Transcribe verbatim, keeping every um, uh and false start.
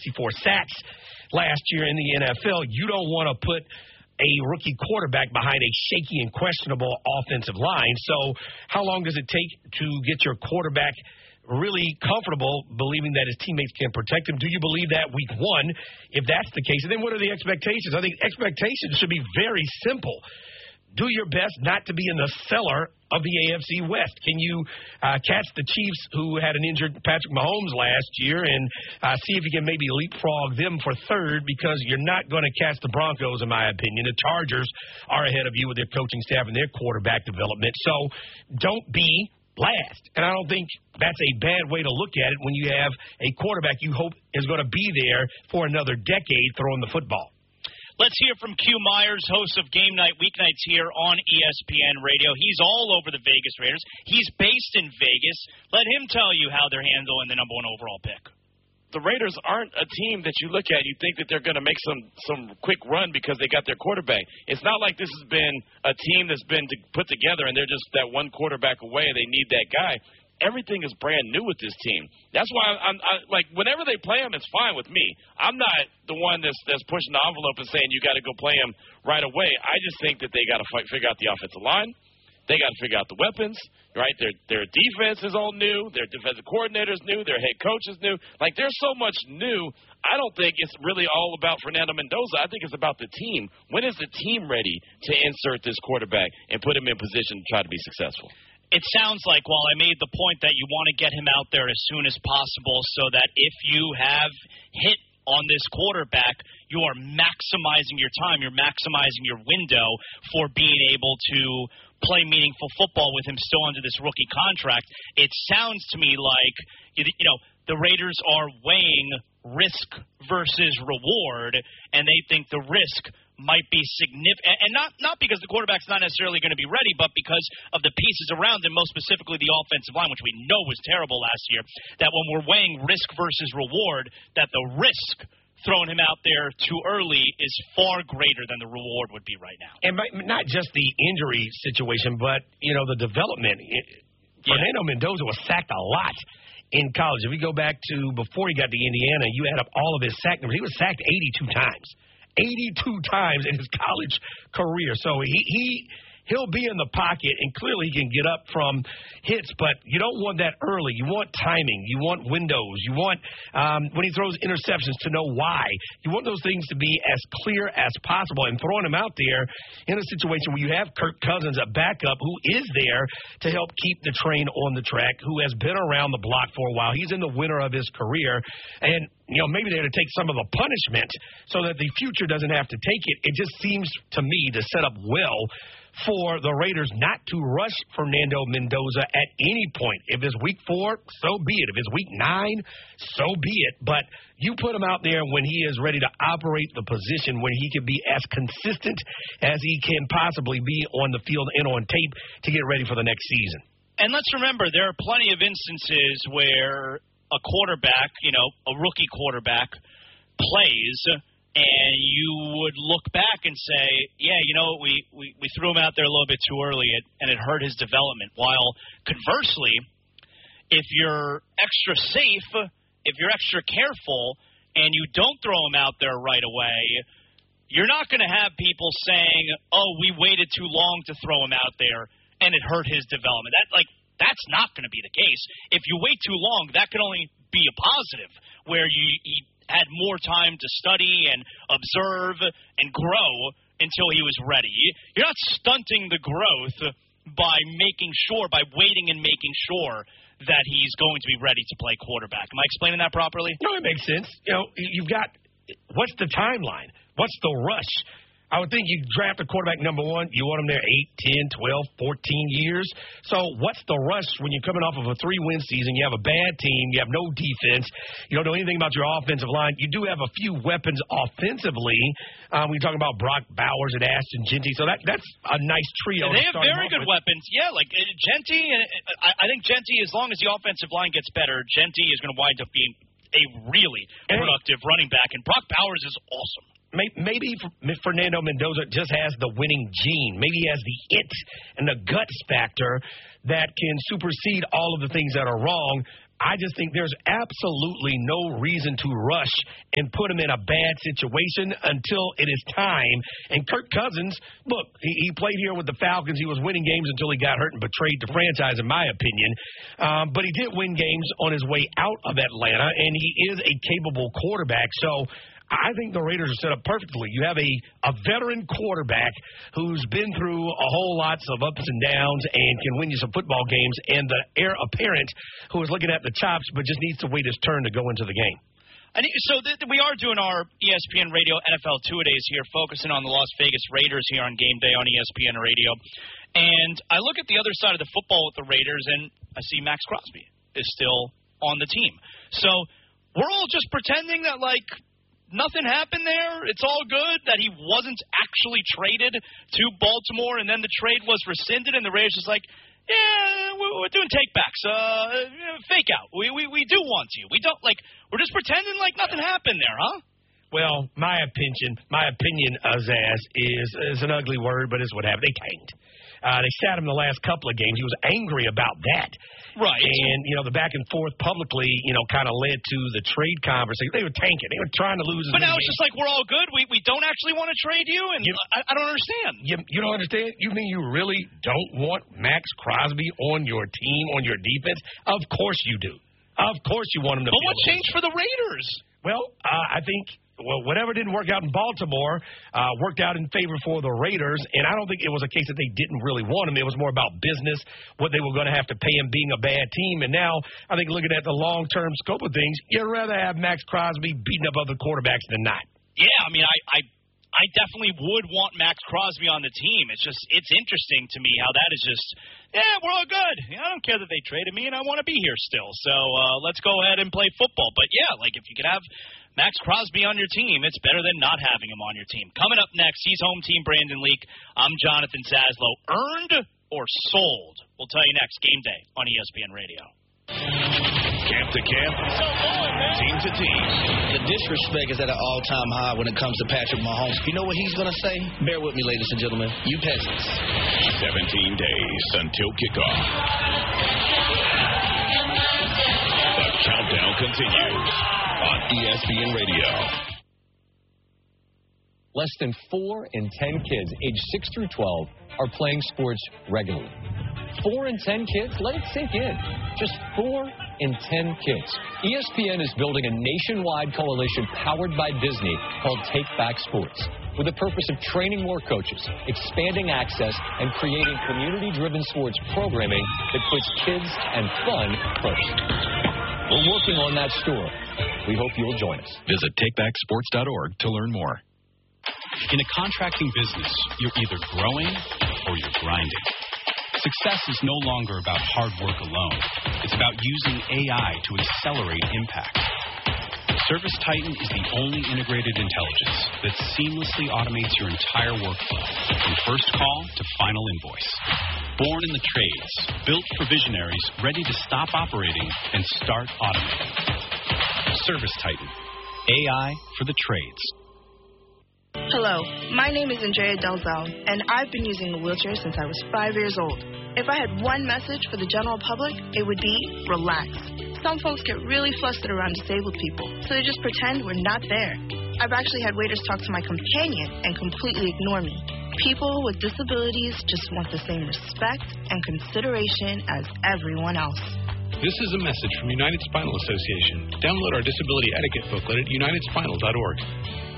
sixty-four sacks last year in the N F L. You don't want to put a rookie quarterback behind a shaky and questionable offensive line. So how long does it take to get your quarterback really comfortable believing that his teammates can protect him? Do you believe that week one, if that's the case? And then what are the expectations? I think expectations should be very simple. Do your best not to be in the cellar of the A F C West. Can you uh, catch the Chiefs, who had an injured Patrick Mahomes last year, and uh, see if you can maybe leapfrog them for third, because you're not going to catch the Broncos, in my opinion. The Chargers are ahead of you with their coaching staff and their quarterback development. So don't be last. And I don't think that's a bad way to look at it when you have a quarterback you hope is going to be there for another decade throwing the football. Let's hear from Q Myers, host of Game Night Weeknights here on E S P N Radio. He's all over the Vegas Raiders. He's based in Vegas. Let him tell you how they're handling the number one overall pick. The Raiders aren't a team that you look at, you think that they're going to make some, some quick run because they got their quarterback. It's not like this has been a team that's been to put together and they're just that one quarterback away and they need that guy. Everything is brand new with this team. That's why I'm, I, like, whenever they play them, it's fine with me. I'm not the one that's that's pushing the envelope and saying you got to go play them right away. I just think that they got to figure out the offensive line. They got to figure out the weapons, right? Their their defense is all new. Their defensive coordinator's new. Their head coach is new. Like, there's so much new. I don't think it's really all about Fernando Mendoza. I think it's about the team. When is the team ready to insert this quarterback and put him in position to try to be successful? It sounds like, while I made the point that you want to get him out there as soon as possible so that if you have hit on this quarterback, you are maximizing your time, you're maximizing your window for being able to play meaningful football with him still under this rookie contract. It sounds to me like, you know, the Raiders are weighing risk versus reward, and they think the risk might be significant, and not not because the quarterback's not necessarily going to be ready, but because of the pieces around him, most specifically the offensive line, which we know was terrible last year, that when we're weighing risk versus reward, that the risk throwing him out there too early is far greater than the reward would be right now. And not just the injury situation, but, you know, the development. Yeah. Fernando Mendoza was sacked a lot in college. If we go back to before he got to Indiana, you add up all of his sack numbers. He was sacked eighty-two times. eighty-two times in his college career. So he, he, he'll be in the pocket, and clearly he can get up from hits, but you don't want that early. You want timing. You want windows. You want, um, when he throws interceptions, to know why. You want those things to be as clear as possible, and throwing him out there in a situation where you have Kirk Cousins, a backup, who is there to help keep the train on the track, who has been around the block for a while. He's in the winter of his career, and you know, maybe they're to take some of the punishment so that the future doesn't have to take it. It just seems to me to set up well for the Raiders not to rush Fernando Mendoza at any point. If it's week four, so be it. If it's week nine, so be it. But you put him out there when he is ready to operate the position, when he can be as consistent as he can possibly be on the field and on tape to get ready for the next season. And let's remember, there are plenty of instances where a quarterback, you know, a rookie quarterback plays, and you would look back and say, yeah, you know, we, we, we threw him out there a little bit too early, and it hurt his development. While conversely, if you're extra safe, if you're extra careful, and you don't throw him out there right away, you're not going to have people saying, oh, we waited too long to throw him out there, and it hurt his development. That, like, That's not going to be the case. If you wait too long, that can only be a positive, where you, you had more time to study and observe and grow until he was ready. You're not stunting the growth by making sure, by waiting and making sure that he's going to be ready to play quarterback. Am I explaining that properly? No, it makes sense. You know, you've got, what's the timeline? What's the rush? I would think you draft a quarterback number one, you want him there eight, ten, twelve, fourteen years. So what's the rush when you're coming off of a three-win season, you have a bad team, you have no defense, you don't know anything about your offensive line. You do have a few weapons offensively. Um, we're talking about Brock Bowers and Ashton Jeanty, so that that's a nice trio. They have very good with. weapons. Yeah, like uh, Jeanty, uh, I, I think Jeanty, as long as the offensive line gets better, Jeanty is going to wind up being a really productive and running back, and Brock Bowers is awesome. Maybe Fernando Mendoza just has the winning gene. Maybe he has the it and the guts factor that can supersede all of the things that are wrong. I just think there's absolutely no reason to rush and put him in a bad situation until it is time. And Kirk Cousins, look, he, he played here with the Falcons. He was winning games until he got hurt and betrayed the franchise, in my opinion. Um, but he did win games on his way out of Atlanta, and he is a capable quarterback. So I think the Raiders are set up perfectly. You have a, a veteran quarterback who's been through a whole lots of ups and downs and can win you some football games, and the heir apparent who is looking at the chops but just needs to wait his turn to go into the game. And so th- we are doing our E S P N Radio N F L two-a-days here, focusing on the Las Vegas Raiders here on game day on E S P N Radio. And I look at the other side of the football with the Raiders, and I see Max Crosby is still on the team. So we're all just pretending that, like, nothing happened there. It's all good that he wasn't actually traded to Baltimore, and then the trade was rescinded, and the Raiders just like, yeah, we're doing takebacks, uh, fake out. We, we we do want you. We don't like. We're just pretending like nothing happened there, huh? Well, my opinion, my opinion, Azaz, is is an ugly word, but it's what happened. They tanked. Uh, they sat him the last couple of games. He was angry about that. Right. And, you know, the back and forth publicly, you know, kind of led to the trade conversation. They were tanking. They were trying to lose. But now it's games. just like we're all good. We we don't actually want to trade you, and you, I, I don't understand. You, you don't understand? You mean you really don't want Max Crosby on your team, on your defense? Of course you do. Of course you want him to But be what changed for the Raiders? Well, uh, I think... Well, whatever didn't work out in Baltimore uh, worked out in favor for the Raiders, and I don't think it was a case that they didn't really want him. It was more about business, what they were going to have to pay him being a bad team. And now I think looking at the long-term scope of things, you'd rather have Max Crosby beating up other quarterbacks than not. Yeah, I mean, I, I I definitely would want Max Crosby on the team. It's just it's interesting to me how that is just, yeah, we're all good. I don't care that they traded me, and I want to be here still. So uh, let's go ahead and play football. But, yeah, like if you could have Max Crosby on your team, it's better than not having him on your team. Coming up next, he's home team Brandon Leak. I'm Jonathan Zaslow. Earned or sold? We'll tell you next. Game day on E S P N Radio. Camp to camp, team to team. The disrespect is at an all-time high when it comes to Patrick Mahomes. You know what he's going to say? Bear with me, ladies and gentlemen. You peasants. seventeen days until kickoff. The countdown continues on E S P N Radio. Less than four in ten kids aged six through twelve are playing sports regularly. Four in ten kids? Let it sink in. Just four in ten kids. E S P N is building a nationwide coalition powered by Disney called Take Back Sports, with the purpose of training more coaches, expanding access, and creating community-driven sports programming that puts kids and fun first. We're working on that story. We hope you'll join us. Visit take back sports dot org to learn more. In a contracting business, you're either growing or you're grinding. Success is no longer about hard work alone. It's about using A I to accelerate impact. ServiceTitan is the only integrated intelligence that seamlessly automates your entire workflow, from first call to final invoice. Born in the trades, built for visionaries ready to stop operating and start automating. ServiceTitan, A I for the trades. Hello, my name is Andrea Delzell, and I've been using a wheelchair since I was five years old. If I had one message for the general public, it would be relax. Some folks get really flustered around disabled people, so they just pretend we're not there. I've actually had waiters talk to my companion and completely ignore me. People with disabilities just want the same respect and consideration as everyone else. This is a message from United Spinal Association. Download our disability etiquette booklet at united spinal dot org.